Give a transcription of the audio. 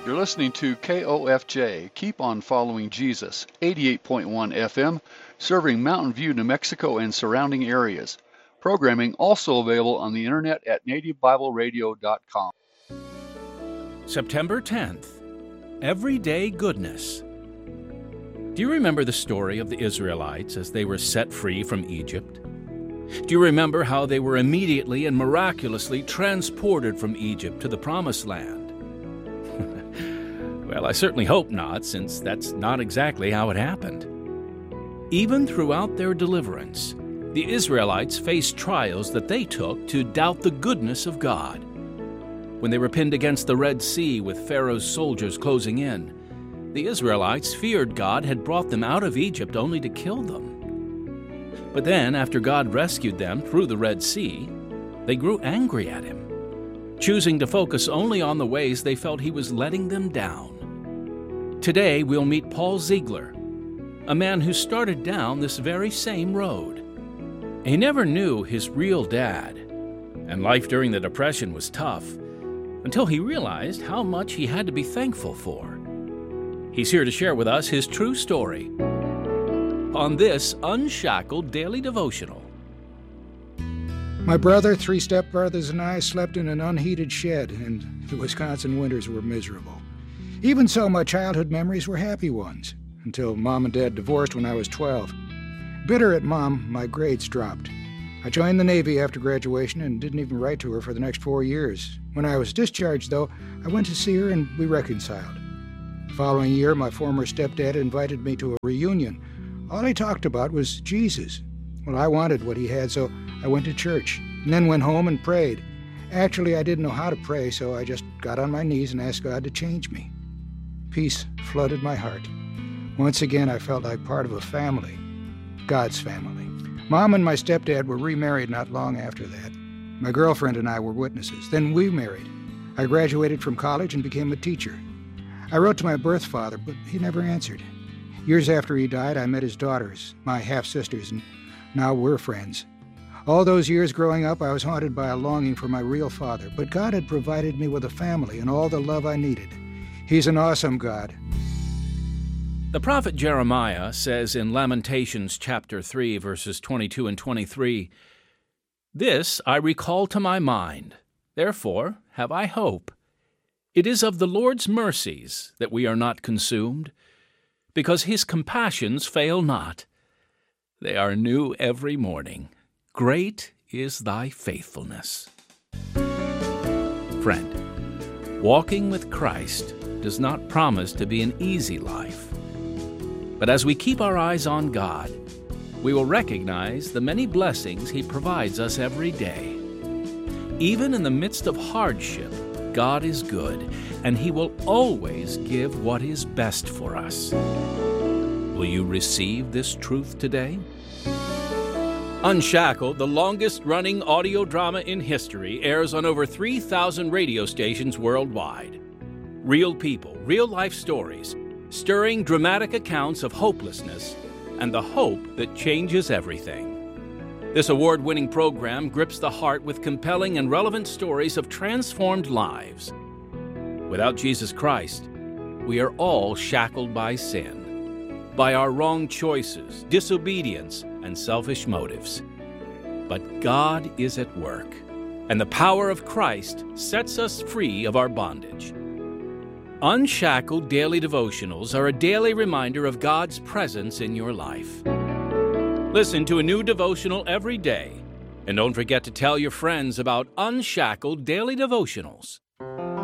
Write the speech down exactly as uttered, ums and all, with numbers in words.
You're listening to K O F J, Keep on Following Jesus, eighty-eight point one F M, serving Mountain View, New Mexico and surrounding areas. Programming also available on the internet at native bible radio dot com. September tenth, Everyday Goodness. Do you remember the story of the Israelites as they were set free from Egypt? Do you remember how they were immediately and miraculously transported from Egypt to the Promised Land? Well, I certainly hope not, since that's not exactly how it happened. Even throughout their deliverance, the Israelites faced trials that they took to doubt the goodness of God. When they were pinned against the Red Sea with Pharaoh's soldiers closing in, the Israelites feared God had brought them out of Egypt only to kill them. But then, after God rescued them through the Red Sea, they grew angry at Him, choosing to focus only on the ways they felt He was letting them down. Today, we'll meet Paul Ziegler, a man who started down this very same road. He never knew his real dad, and life during the Depression was tough, until he realized how much he had to be thankful for. He's here to share with us his true story on this Unshackled Daily Devotional. My brother, three stepbrothers, and I slept in an unheated shed, and the Wisconsin winters were miserable. Even so, my childhood memories were happy ones, until Mom and Dad divorced when I was twelve. Bitter at Mom, my grades dropped. I joined the Navy after graduation and didn't even write to her for the next four years. When I was discharged, though, I went to see her and we reconciled. The following year, my former stepdad invited me to a reunion. All he talked about was Jesus. Well, I wanted what he had, so I went to church, and then went home and prayed. Actually, I didn't know how to pray, so I just got on my knees and asked God to change me. Peace flooded my heart. Once again, I felt like part of a family, God's family. Mom and my stepdad were remarried not long after that. My girlfriend and I were witnesses. Then we married. I graduated from college and became a teacher. I wrote to my birth father, but he never answered. Years after he died, I met his daughters, my half-sisters, and now we're friends. All those years growing up, I was haunted by a longing for my real father, but God had provided me with a family and all the love I needed. He's an awesome God. The prophet Jeremiah says in Lamentations chapter three, verses twenty-two and twenty-three, "This I recall to my mind, therefore have I hope. It is of the Lord's mercies that we are not consumed, because His compassions fail not. They are new every morning. Great is thy faithfulness." Friend, walking with Christ does not promise to be an easy life. But as we keep our eyes on God, we will recognize the many blessings He provides us every day. Even in the midst of hardship, God is good, and He will always give what is best for us. Will you receive this truth today? Unshackled, the longest-running audio drama in history, airs on over three thousand radio stations worldwide. Real people, real-life stories, stirring dramatic accounts of hopelessness and the hope that changes everything. This award-winning program grips the heart with compelling and relevant stories of transformed lives. Without Jesus Christ, we are all shackled by sin, by our wrong choices, disobedience, and selfish motives. But God is at work, and the power of Christ sets us free of our bondage. Unshackled Daily Devotionals are a daily reminder of God's presence in your life. Listen to a new devotional every day, and don't forget to tell your friends about Unshackled Daily Devotionals.